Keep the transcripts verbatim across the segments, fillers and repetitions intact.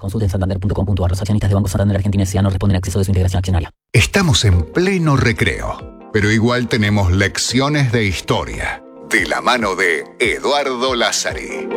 Consulten santander punto com punto a r. Los accionistas de Banco Santander Argentina S A no responden a exceso de su integración accionaria. Estamos en pleno recreo, pero igual tenemos lecciones de historia. De la mano de Eduardo Lázari.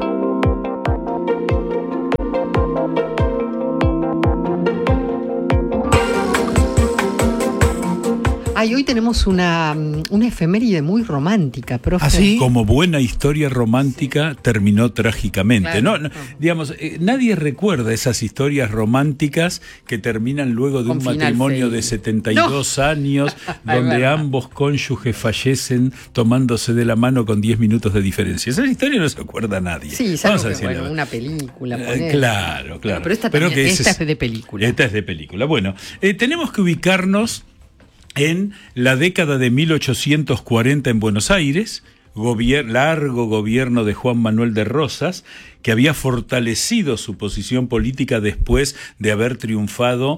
Ay, hoy tenemos una, una efeméride muy romántica, profe. ¿Así? Como buena historia romántica, sí. Terminó trágicamente. Claro, no, no, no. Digamos, eh, nadie recuerda esas historias románticas que terminan luego de Con un matrimonio feliz. de setenta y dos no. años, donde ambos cónyuges fallecen tomándose de la mano con diez minutos de diferencia. Esa historia no se acuerda a nadie. Sí, Vamos a que, bueno, una película. Eh, claro, claro. Pero esta, pero también, que esta es, es de película. Esta es de película. Bueno, eh, tenemos que ubicarnos en la década de mil ochocientos cuarenta en Buenos Aires, gobier- largo gobierno de Juan Manuel de Rosas, que había fortalecido su posición política después de haber triunfado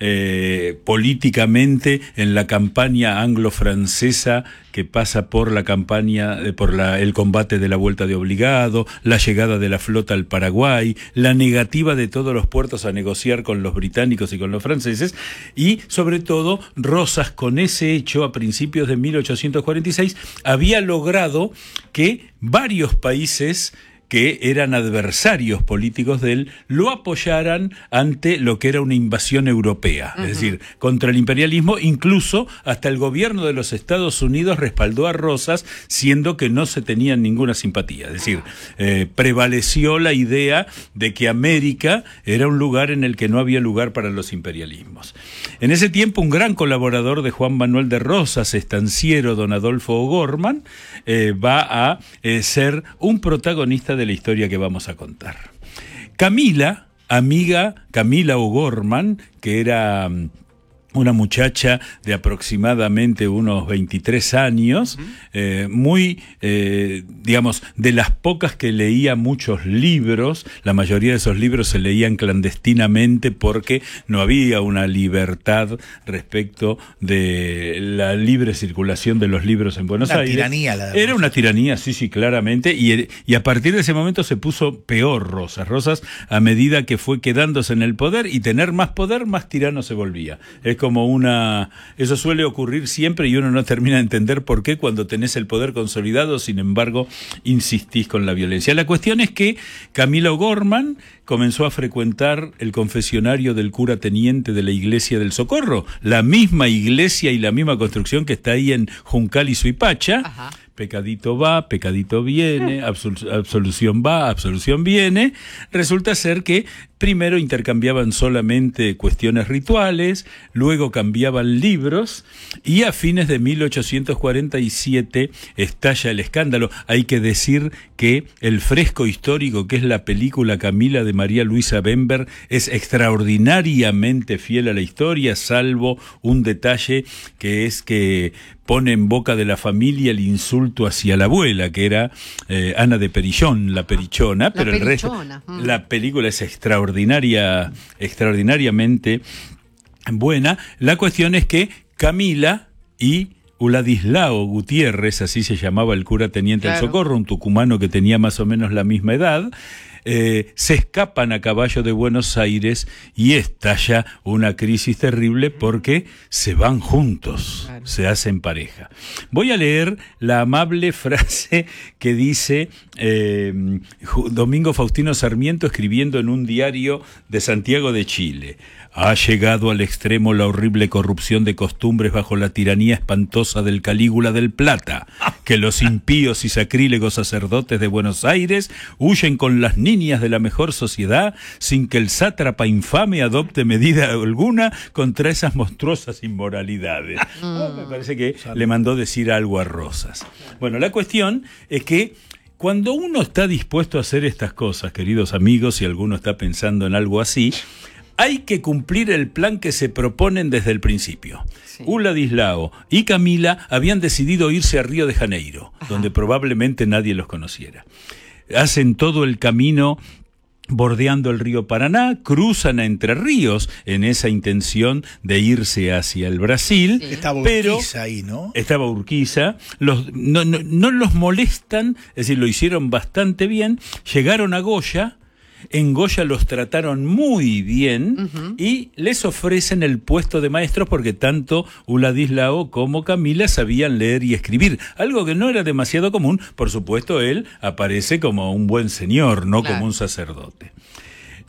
eh, políticamente en la campaña anglo-francesa que pasa por la campaña, eh, por la, el combate de la Vuelta de Obligado, la llegada de la flota al Paraguay, la negativa de todos los puertos a negociar con los británicos y con los franceses, y sobre todo Rosas, con ese hecho a principios de mil ochocientos cuarenta y seis, había logrado que varios países que eran adversarios políticos de él, lo apoyaran ante lo que era una invasión europea, uh-huh. Es decir, contra el imperialismo. Incluso hasta el gobierno de los Estados Unidos respaldó a Rosas, siendo que no se tenían ninguna simpatía. Es decir, eh, prevaleció la idea de que América era un lugar en el que no había lugar para los imperialismos. En ese tiempo, un gran colaborador de Juan Manuel de Rosas, estanciero don Adolfo O'Gorman, eh, va a eh, ser un protagonista de de la historia que vamos a contar. Camila, amiga Camila O'Gorman, que era una muchacha de aproximadamente unos veintitrés años, uh-huh. eh, muy, eh, digamos, de las pocas que leía muchos libros. La mayoría de esos libros se leían clandestinamente porque no había una libertad respecto de la libre circulación de los libros en Buenos una Aires. Tiranía, la Era una tiranía, sí, sí, claramente, y, y a partir de ese momento se puso peor Rosas. Rosas, a medida que fue quedándose en el poder y tener más poder, más tirano se volvía. Es como una... Eso suele ocurrir siempre y uno no termina de entender por qué cuando tenés el poder consolidado, sin embargo, insistís con la violencia. La cuestión es que Camila O'Gorman comenzó a frecuentar el confesionario del cura teniente de la Iglesia del Socorro, la misma iglesia y la misma construcción que está ahí en Juncal y Suipacha. Ajá. Pecadito va, pecadito viene, absol- absolución va, absolución viene. Resulta ser que primero intercambiaban solamente cuestiones rituales, luego cambiaban libros, y a fines de mil ochocientos cuarenta y siete estalla el escándalo. Hay que decir que el fresco histórico que es la película Camila de María Luisa Bember es extraordinariamente fiel a la historia, salvo un detalle que es que pone en boca de la familia el insulto hacia la abuela, que era eh, Ana de Perillón, la perichona, la pero perichona. el resto, mm. la película es extraordinaria, extraordinariamente buena. La cuestión es que Camila y Uladislao Gutiérrez, así se llamaba el cura teniente claro. del Socorro, un tucumano que tenía más o menos la misma edad, Eh, se escapan a caballo de Buenos Aires y estalla una crisis terrible porque se van juntos, claro. se hacen pareja. Voy a leer la amable frase que dice eh, Domingo Faustino Sarmiento escribiendo en un diario de Santiago de Chile. Ha llegado al extremo la horrible corrupción de costumbres bajo la tiranía espantosa del Calígula del Plata, que los impíos y sacrílegos sacerdotes de Buenos Aires huyen con las niñas de la mejor sociedad sin que el sátrapa infame adopte medida alguna contra esas monstruosas inmoralidades. Mm. Oh, me parece que Salud. le mandó decir algo a Rosas. Bueno, la cuestión es que cuando uno está dispuesto a hacer estas cosas, queridos amigos, si alguno está pensando en algo así, hay que cumplir el plan que se proponen desde el principio. Sí. Uladislao y Camila habían decidido irse a Río de Janeiro, Ajá. donde probablemente nadie los conociera. Hacen todo el camino bordeando el río Paraná, cruzan a Entre Ríos en esa intención de irse hacia el Brasil. Sí. Estaba pero Urquiza ahí, ¿no? Estaba Urquiza. Los, no, no, no los molestan, es decir, lo hicieron bastante bien. Llegaron a Goya En Goya los trataron muy bien Ujú. y les ofrecen el puesto de maestros porque tanto Uladislao como Camila sabían leer y escribir, algo que no era demasiado común. Por supuesto, él aparece como un buen señor, no Claro. como un sacerdote.